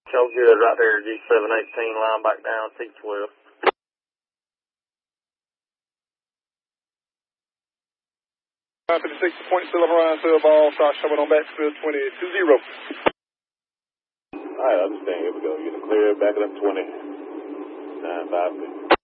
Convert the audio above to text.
Show good right there, G718, line back down, T12. 56 point, still up around field ball, start showing on backfield 20-0. All right, I understand. Here we go. You're clear, back it up 20. 9-5.